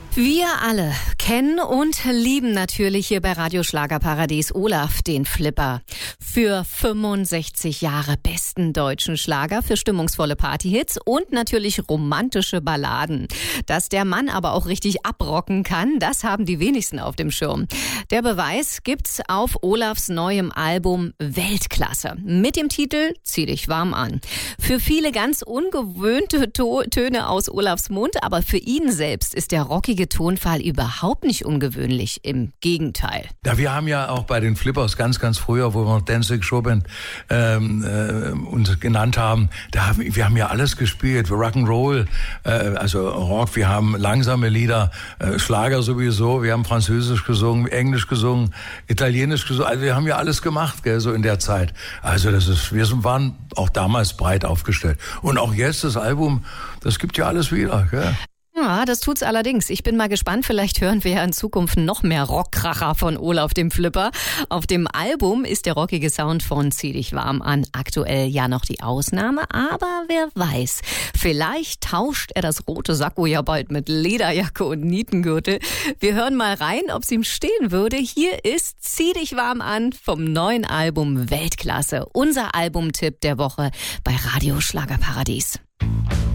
Wir alle kennen und lieben natürlich hier bei Radio Schlagerparadies Olaf, den Flipper. Für 65 Jahre besten deutschen Schlager, für stimmungsvolle Partyhits und natürlich romantische Balladen. Dass der Mann aber auch richtig abrocken kann, das haben die wenigsten auf dem Schirm. Der Beweis gibt's auf Olafs neuem Album Weltklasse mit dem Titel Zieh dich warm an. Für viele ganz ungewöhnte Töne aus Olafs Mund, aber für ihn selbst ist der rockige Tonfall überhaupt nicht ungewöhnlich, im Gegenteil. Ja, wir haben ja auch bei den Flippers ganz früher, wo wir noch Danzig Showband uns genannt haben, wir haben ja alles gespielt, Rock'n'Roll, also Rock, wir haben langsame Lieder, Schlager sowieso, wir haben Französisch gesungen, Englisch gesungen, Italienisch gesungen, also wir haben ja alles gemacht, gell, so in der Zeit. Also wir waren auch damals breit aufgestellt. Und auch jetzt das Album, das gibt ja alles wieder, gell. Ja, das tut's allerdings. Ich bin mal gespannt, vielleicht hören wir ja in Zukunft noch mehr Rockkracher von Olaf dem Flipper. Auf dem Album ist der rockige Sound von Zieh dich warm an aktuell ja noch die Ausnahme, aber wer weiß, vielleicht tauscht er das rote Sakko ja bald mit Lederjacke und Nietengürtel. Wir hören mal rein, ob's ihm stehen würde. Hier ist Zieh dich warm an vom neuen Album Weltklasse, unser Albumtipp der Woche bei Radio Schlagerparadies.